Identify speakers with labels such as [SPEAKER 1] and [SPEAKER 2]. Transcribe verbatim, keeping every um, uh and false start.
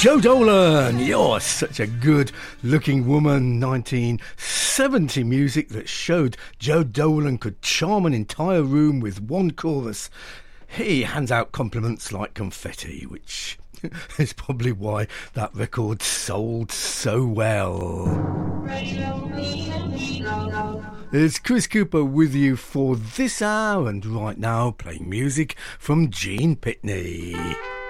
[SPEAKER 1] Joe Dolan, you're such a good looking woman. nineteen seventy music that showed Joe Dolan could charm an entire room with one chorus. He hands out compliments like confetti, which is probably why that record sold so well. It's Chris Cooper with you for this hour, and right now playing music from Gene Pitney.